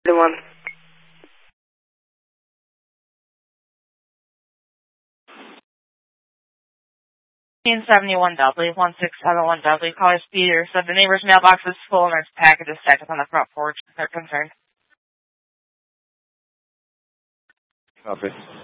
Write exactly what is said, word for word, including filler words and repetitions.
The one. seventy-one W, one six seven one W, College Peter said the neighbor's mailbox is full and there's packages stacked up on the front porch. They're concerned. Copy.